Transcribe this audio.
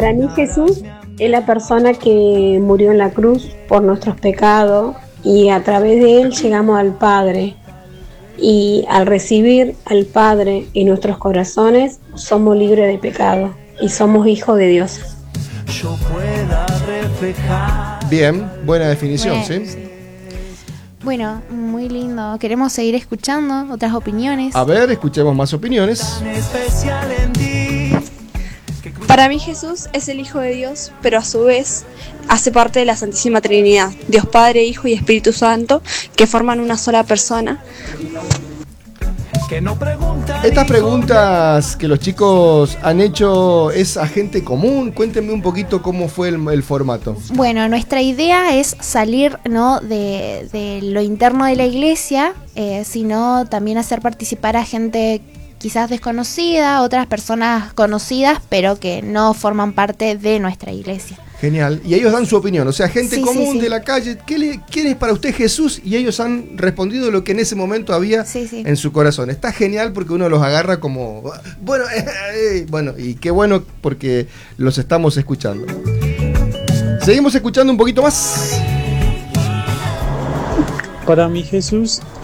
Para mí Jesús es la persona que murió en la cruz por nuestros pecados y a través de él llegamos al Padre. Y al recibir al Padre en nuestros corazones somos libres de pecado y somos hijos de Dios. Bien, buena definición, ¿sí? Bueno, muy lindo. Queremos seguir escuchando otras opiniones. A ver, escuchemos más opiniones. Para mí Jesús es el Hijo de Dios, pero a su vez hace parte de la Santísima Trinidad, Dios Padre, Hijo y Espíritu Santo, que forman una sola persona. Estas preguntas que los chicos han hecho es a gente común. Cuéntenme un poquito cómo fue el formato. Bueno, nuestra idea es salir, ¿no?, de lo interno de la iglesia, sino también hacer participar a gente quizás desconocida, otras personas conocidas, pero que no forman parte de nuestra iglesia. Genial. Y ellos dan su opinión, o sea, gente común sí. de la calle. ¿Quién es para usted Jesús? Y ellos han respondido lo que en ese momento había en su corazón. Está genial porque uno los agarra como, bueno, y qué bueno porque los estamos escuchando. Seguimos escuchando un poquito más. Para mí Jesús